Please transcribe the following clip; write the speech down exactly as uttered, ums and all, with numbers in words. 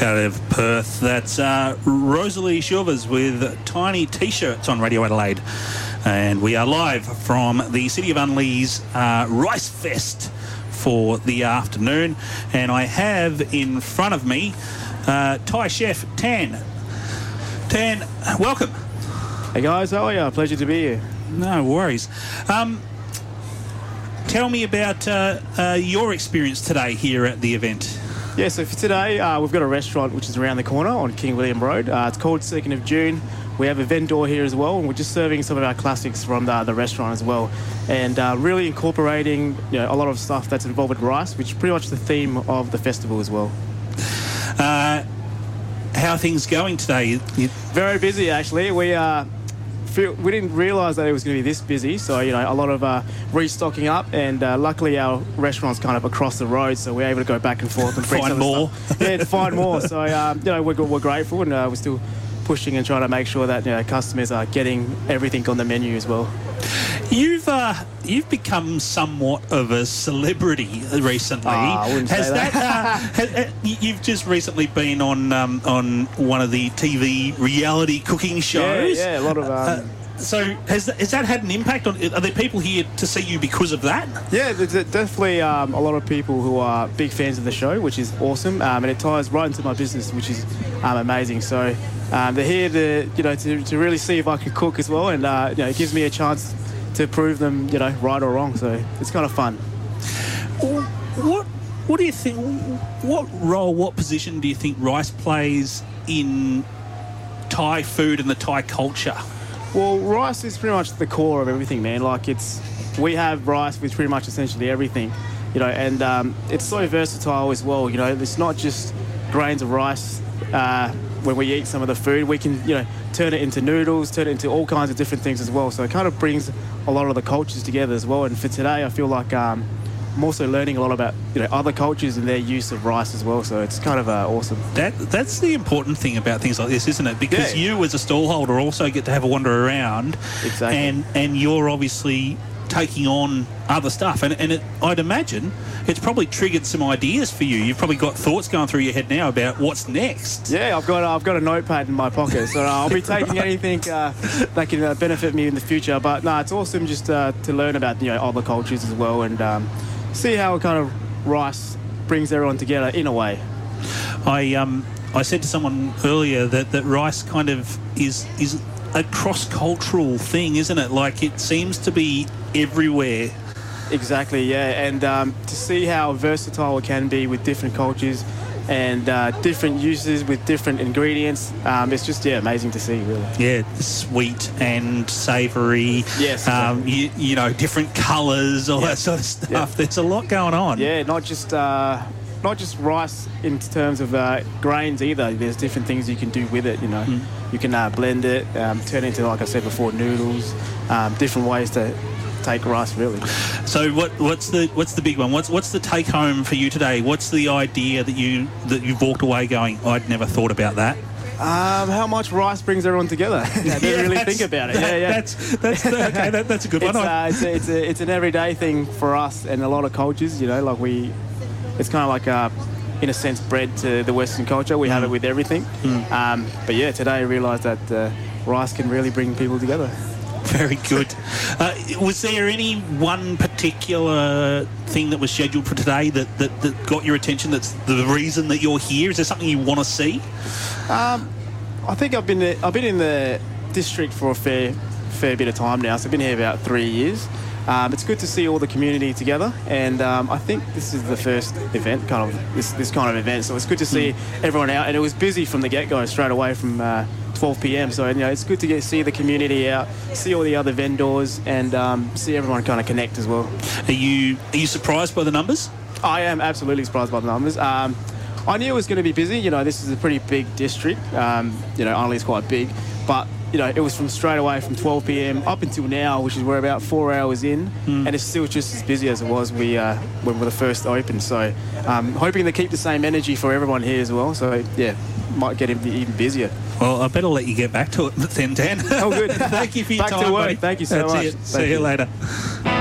out of Perth. That's uh, Rosalie Shilvers with Tiny T-shirts on Radio Adelaide. And we are live from the City of Unley's uh, Rice Fest for the afternoon. And I have in front of me uh, Thai chef Tan. Tan, welcome. Hey guys, how are you? Pleasure to be here. No worries. Um, tell me about uh, uh, your experience today here at the event. Yeah, so for today, uh, we've got a restaurant which is around the corner on King William Road. Uh, it's called second of June. We have a vendor here as well, and we're just serving some of our classics from the, the restaurant as well. And uh, really incorporating you know, a lot of stuff that's involved with rice, which is pretty much the theme of the festival as well. Uh, how are things going today? You... Very busy, actually. We uh, feel, we didn't realise that it was going to be this busy, so you know a lot of uh, restocking up, and uh, luckily our restaurant's kind of across the road, so we're able to go back and forth and bring find more. Stuff. Yeah, to find more. So um, you know we're, we're grateful, and uh, we're still pushing and trying to make sure that you know customers are getting everything on the menu as well. You've uh, you've become somewhat of a celebrity recently. Oh, I wouldn't has say that. that uh, has, uh, you've just recently been on um, on one of the T V reality cooking shows. Yeah, yeah, a lot of. Um, uh, so has has that had an impact on? Are there people here to see you because of that? Yeah, there's definitely um, a lot of people who are big fans of the show, which is awesome, um, and it ties right into my business, which is um, amazing. So um, they're here to you know to, to really see if I can cook as well, and uh, you know it gives me a chance to prove them you know right or wrong. So it's kind of fun. What what do you think? What role, what position do you think rice plays in Thai food and the Thai culture? Well, rice is pretty much the core of everything, man. Like it's, we have rice with pretty much essentially everything, you know, and um, it's so versatile as well. You know, it's not just grains of rice. Uh, when we eat some of the food, we can, you know, turn it into noodles, turn it into all kinds of different things as well. So it kind of brings a lot of the cultures together as well. And for today, I feel like um, I'm also learning a lot about, you know, other cultures and their use of rice as well. So it's kind of uh, awesome. That That's the important thing about things like this, isn't it? Because yeah. you as a stallholder also get to have a wander around. Exactly. And, and you're obviously taking on other stuff. And, and it, I'd imagine it's probably triggered some ideas for you. You've probably got thoughts going through your head now about what's next. Yeah, I've got uh, I've got a notepad in my pocket, so uh, I'll be taking anything uh, that can uh, benefit me in the future. But no, it's awesome just uh, to learn about you know other cultures as well, and um, see how kind of rice brings everyone together in a way. I um I said to someone earlier that, that rice kind of is is a cross-cultural thing, isn't it? Like it seems to be everywhere. Exactly, yeah, and um, to see how versatile it can be with different cultures and uh, different uses with different ingredients, um, it's just yeah amazing to see, really. Yeah, sweet and savoury. Yes. Um, you, you know, different colours, all yep. that sort of stuff. Yep. There's a lot going on. Yeah, not just uh, not just rice in terms of uh, grains either. There's different things you can do with it. You know, mm. you can uh, blend it, um, turn it into, like I said before, noodles. Um, different ways to take rice, really. So what what's the what's the big one? What's what's the take home for you today? What's the idea that you that you've walked away going, I'd never thought about that? Um, how much rice brings everyone together? I didn't yeah, really think about it. That, yeah, yeah. That's that's the, okay. That, that's a good it's, one. Uh, it's, a, it's, a, it's an everyday thing for us and a lot of cultures. You know, like we, it's kind of like uh, in a sense bred to the Western culture. We mm. have it with everything. Mm. Um, but yeah, today I realised that uh, rice can really bring people together. Very good. Uh, was there any one particular thing that was scheduled for today that, that, that got your attention, that's the reason that you're here? Is there something you want to see? Um, I think I've been I've been in the district for a fair fair bit of time now, so I've been here about three years. Um, it's good to see all the community together, and um, I think this is the first event, kind of this this kind of event. So it's good to see mm. everyone out, and it was busy from the get-go, straight away from uh, twelve p.m. So you know, it's good to get see the community out, see all the other vendors, and um, see everyone kind of connect as well. Are you are you surprised by the numbers? I am absolutely surprised by the numbers. Um, I knew it was going to be busy. You know, this is a pretty big district. Um, you know, Unley's quite big, but you know, it was from straight away from twelve p.m. up until now, which is we're about four hours in, mm. and it's still just as busy as it was we uh, when we were first opened. So, um, hoping to keep the same energy for everyone here as well. So, yeah, might get even busier. Well, I better let you get back to it then, Dan. Oh, good. Thank you for your back time, to work. buddy. Thank you so That's much. It. Thank See you, you later.